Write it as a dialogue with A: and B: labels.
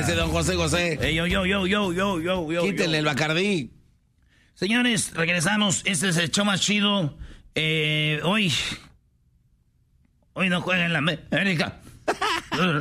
A: Cálmese, don José José.
B: Yo.
A: Quítenle el Bacardí.
B: Señores, regresamos. Este es el show más chido. Hoy no juega en la América.